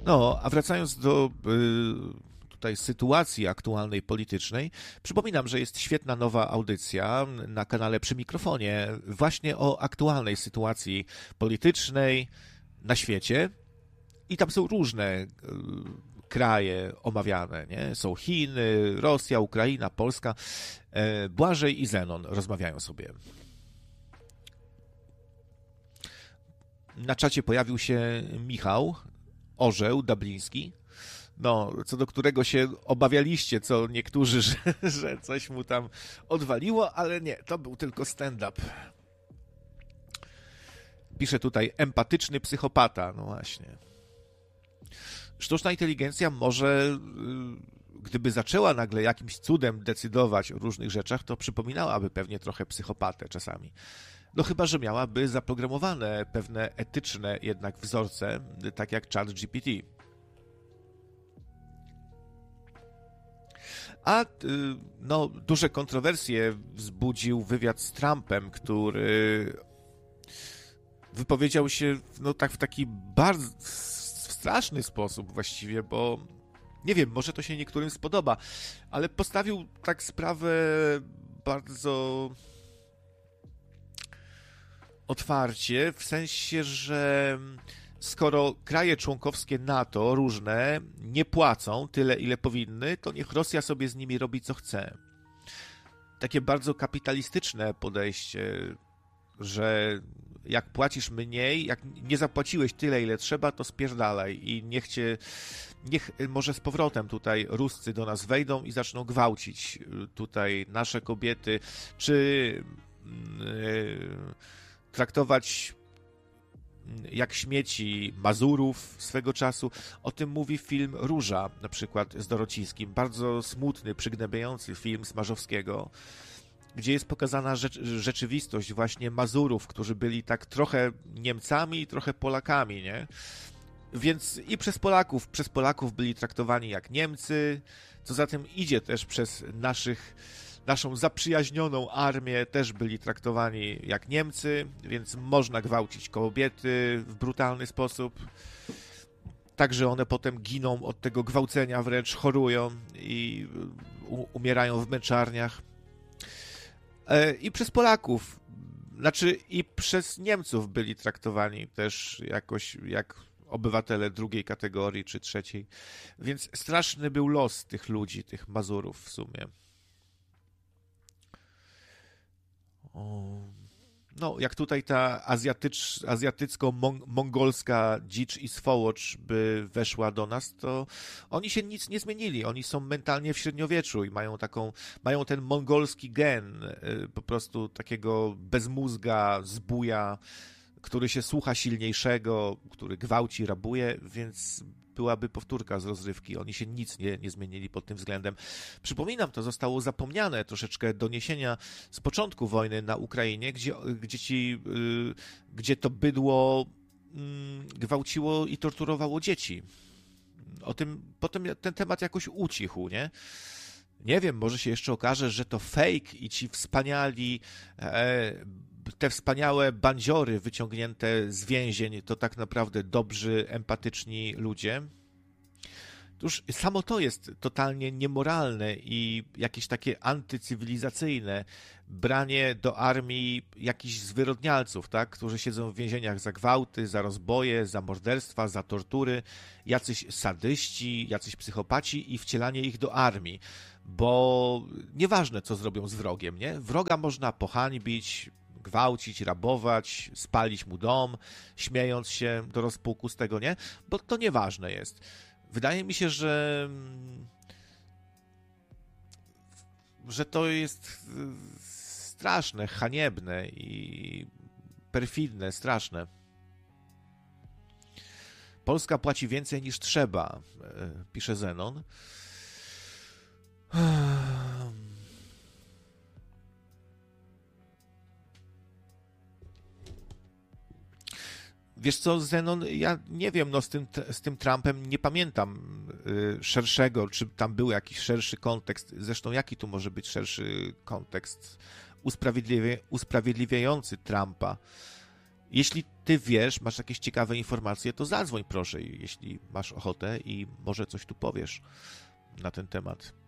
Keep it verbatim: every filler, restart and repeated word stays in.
No, a wracając do y, tutaj sytuacji aktualnej politycznej, przypominam, że jest świetna nowa audycja na kanale Przy Mikrofonie właśnie o aktualnej sytuacji politycznej na świecie i tam są różne y, kraje omawiane, nie? Są Chiny, Rosja, Ukraina, Polska. Y, Błażej i Zenon rozmawiają sobie. Na czacie pojawił się Michał Orzeł Dabliński, no, co do którego się obawialiście, co niektórzy, że, że coś mu tam odwaliło, ale nie, to był tylko stand-up. Pisze tutaj empatyczny psychopata, no właśnie. Sztuczna inteligencja może, gdyby zaczęła nagle jakimś cudem decydować o różnych rzeczach, to przypominałaby pewnie trochę psychopatę czasami. No chyba, że miałaby zaprogramowane pewne etyczne jednak wzorce, tak jak ChatGPT. A no, duże kontrowersje wzbudził wywiad z Trumpem, który wypowiedział się no, tak w taki bardzo straszny sposób właściwie, bo nie wiem, może to się niektórym spodoba, ale postawił tak sprawę bardzo otwarcie, w sensie, że skoro kraje członkowskie NATO różne nie płacą tyle, ile powinny, to niech Rosja sobie z nimi robi, co chce. Takie bardzo kapitalistyczne podejście, że jak płacisz mniej, jak nie zapłaciłeś tyle, ile trzeba, to spierdalaj i niech cię, niech może z powrotem tutaj Ruscy do nas wejdą i zaczną gwałcić tutaj nasze kobiety, czy yy, traktować jak śmieci Mazurów swego czasu. O tym mówi film Róża, na przykład z Dorocińskim. Bardzo smutny, przygnębiający film Smarzowskiego, gdzie jest pokazana rzecz, rzeczywistość właśnie Mazurów, którzy byli tak trochę Niemcami, trochę Polakami, nie? Więc i przez Polaków, przez Polaków byli traktowani jak Niemcy, co za tym idzie też przez naszych naszą zaprzyjaźnioną armię też byli traktowani jak Niemcy, więc można gwałcić kobiety w brutalny sposób. Także one potem giną od tego gwałcenia, wręcz chorują i umierają w męczarniach. I przez Polaków, znaczy i przez Niemców byli traktowani też jakoś jak obywatele drugiej kategorii czy trzeciej. Więc straszny był los tych ludzi, tych Mazurów w sumie. No, jak tutaj ta azjatycz, azjatycko-mongolska dzicz i swołocz by weszła do nas, to oni się nic nie zmienili. Oni są mentalnie w średniowieczu i mają taką, mają ten mongolski gen, po prostu takiego bezmózga, zbuja, który się słucha silniejszego, który gwałci, rabuje, więc byłaby powtórka z rozrywki. Oni się nic nie, nie zmienili pod tym względem. Przypominam, to zostało zapomniane troszeczkę doniesienia z początku wojny na Ukrainie, gdzie, gdzie, ci, yy, gdzie to bydło yy, gwałciło i torturowało dzieci. O tym, potem ten temat jakoś ucichł, nie? Nie wiem, może się jeszcze okaże, że to fake i ci wspaniali e, te wspaniałe bandziory wyciągnięte z więzień to tak naprawdę dobrzy, empatyczni ludzie. Już samo to jest totalnie niemoralne i jakieś takie antycywilizacyjne branie do armii jakichś zwyrodnialców, tak, którzy siedzą w więzieniach za gwałty, za rozboje, za morderstwa, za tortury, jacyś sadyści, jacyś psychopaci i wcielanie ich do armii, bo nieważne, co zrobią z wrogiem, nie? Wroga można pohańbić, gwałcić, rabować, spalić mu dom, śmiejąc się do rozpuku z tego, nie? Bo to nieważne jest. Wydaje mi się, że że to jest straszne, haniebne i perfidne, straszne. Polska płaci więcej niż trzeba, pisze Zenon. Wiesz co, Zenon, ja nie wiem, no z tym, z tym Trumpem nie pamiętam y, szerszego, czy tam był jakiś szerszy kontekst. Zresztą jaki tu może być szerszy kontekst usprawiedliwi usprawiedliwiający Trumpa? Jeśli ty wiesz, masz jakieś ciekawe informacje, to zadzwoń proszę, jeśli masz ochotę i może coś tu powiesz na ten temat.